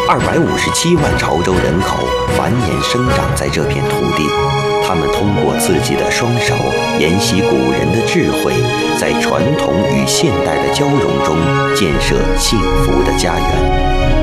257万潮州人口繁衍生长在这片土地，他们通过自己的双手沿袭古人的智慧，在传统与现代的交融中建设幸福的家园。